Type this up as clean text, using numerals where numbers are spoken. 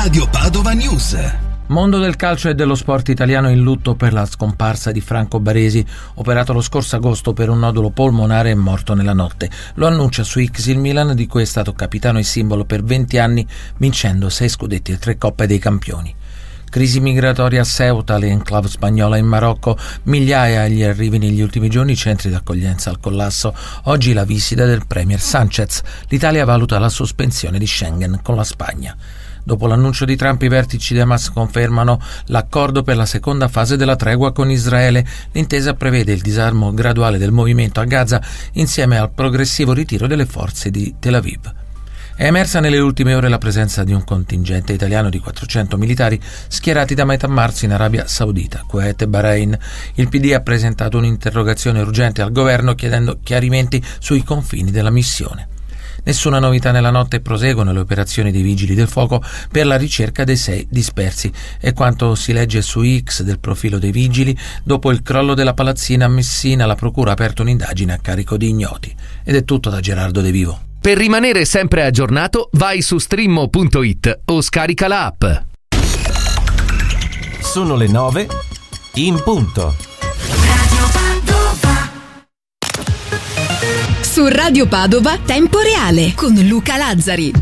Radio Padova News. Mondo del calcio e dello sport italiano in lutto per la scomparsa di Franco Baresi, operato lo scorso agosto per un nodulo polmonare e morto nella notte. Lo annuncia su X il Milan, di cui è stato capitano e simbolo per 20 anni, vincendo 6 scudetti e 3 Coppe dei Campioni. Crisi migratoria a Ceuta, l'enclave spagnola in Marocco, migliaia gli arrivi negli ultimi giorni, centri d'accoglienza al collasso. Oggi la visita del premier Sánchez. L'Italia valuta la sospensione di Schengen con la Spagna. Dopo l'annuncio di Trump, i vertici di Hamas confermano l'accordo per la seconda fase della tregua con Israele. L'intesa prevede il disarmo graduale del movimento a Gaza insieme al progressivo ritiro delle forze di Tel Aviv. È emersa nelle ultime ore la presenza di un contingente italiano di 400 militari schierati da metà marzo in Arabia Saudita, Kuwait e Bahrain. Il PD ha presentato un'interrogazione urgente al governo chiedendo chiarimenti sui confini della missione. Nessuna novità nella notte, proseguono le operazioni dei vigili del fuoco per la ricerca dei 6 dispersi. È quanto si legge su X del profilo dei vigili. Dopo il crollo della palazzina a Messina, la procura ha aperto un'indagine a carico di ignoti. Ed è tutto da Gerardo De Vivo. Per rimanere sempre aggiornato, vai su streammo.it o scarica la app. Sono le 9 in punto. Su Radio Padova, Tempo Reale con Luca Lazzari.